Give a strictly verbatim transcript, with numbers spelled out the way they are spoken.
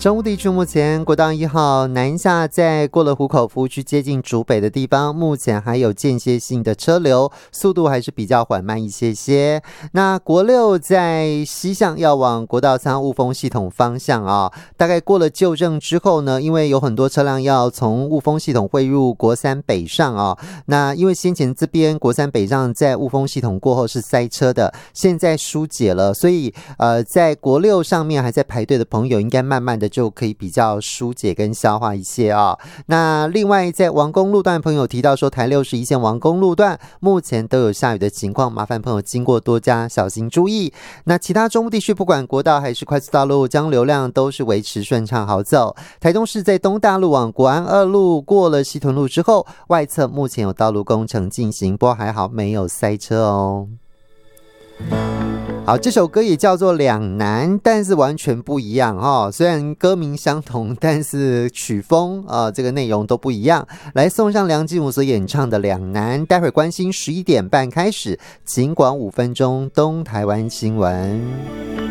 中部地区目前国道一号南下，在过了湖口服务区接近竹北的地方，目前还有间歇性的车流，速度还是比较缓慢一些些。那国六在西向要往国道三雾峰系统方向啊，大概过了旧正之后呢，因为有很多车辆要从雾峰系统汇入国三北上啊，那因为先前这边国三北上在雾峰系统过后是塞车的，现在疏解了，所以呃，在国六上面还在排队的朋友，应该慢慢的就可以比较疏解跟消化一些啊。那另外在王公路段，朋友提到说台六十一线王公路段目前都有下雨的情况，麻烦朋友经过多加小心注意。那其他中部地区不管国道还是快速道路，将流量都是维持顺畅好走。台东市在东大路往国安二路过了西屯路之后，外侧目前有道路工程进行，不过还好没有塞车哦。好，这首歌也叫做两难，但是完全不一样哦。虽然歌名相同，但是曲风啊、呃，这个内容都不一样。来送上梁静茹所演唱的两难，待会儿关心十一点半开始，尽管五分钟东台湾新闻。